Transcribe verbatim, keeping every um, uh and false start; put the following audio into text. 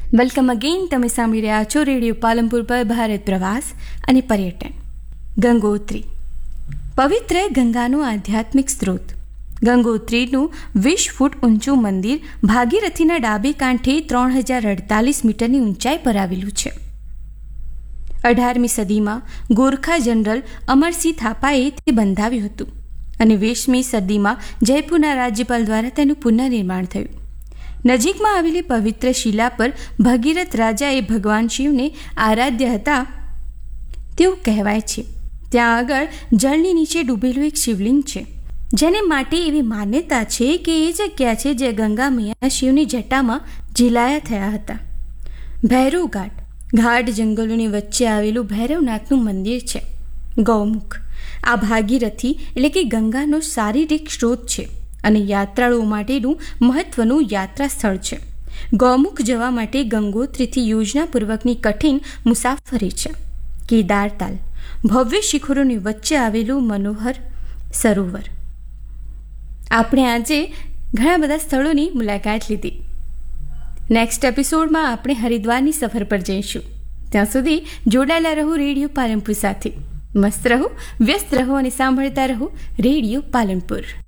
Welcome again. તમે સાંભળી રહ્યા છો રેડિયો પાલનપુર પર ભારત પ્રવાસ અને પર્યટન. ગંગોત્રી, પવિત્ર ગંગાનો આધ્યાત્મિક સ્ત્રોત. ગંગોત્રીનું વીસ ફૂટ ઊંચું મંદિર ભાગીરથીના ડાબે કાંઠે ત્રણ હજાર અડતાલીસ મીટરની ઊંચાઈ પર આવેલું છે. અઢારમી સદીમાં ગોરખા જનરલ અમરસિંહ થાપાએ તે બંધાવ્યું હતું અને વીસમી સદીમાં જયપુરના રાજ્યપાલ દ્વારા તેનું પુનઃનિર્માણ થયું. નજીકમાં આવેલી પવિત્ર શિલા પર ભગીરથ રાજાએ ભગવાન શિવને આરાધ્ય હતા તેવું કહેવાય છે. ત્યાં આગળ જળની નીચે ડૂબેલું એક શિવલિંગ છે, જેને માટે એવી માન્યતા છે કે એ જગ્યા છે જે ગંગા મૈયા શિવની જટામાં ઝીલાયા થયા હતા. ભૈરવ ઘાટ, ઘાટ જંગલોની વચ્ચે આવેલું ભૈરવનાથનું મંદિર છે. ગૌમુખ, આ ભાગીરથી એટલે કે ગંગાનો શારીરિક સ્ત્રોત છે અને યાત્રાળુઓ માટેનું મહત્વનું યાત્રા સ્થળ છે. ગૌમુખ જવા માટે ગંગોત્રીથી યોજનાપૂર્વકની કઠિન મુસાફરી છે. કેદારતાલ, ભવ્ય શિખરોની વચ્ચે આવેલું મનોહર સરોવર. આપણે આજે ઘણા બધા સ્થળોની મુલાકાત લીધી. નેક્સ્ટ એપિસોડમાં આપણે હરિદ્વારની સફર પર જઈશું. ત્યાં સુધી જોડાયેલા રહો રેડિયો પાલનપુર સાથે. મસ્ત રહો, વ્યસ્ત રહો અને સાંભળતા રહો રેડિયો પાલનપુર.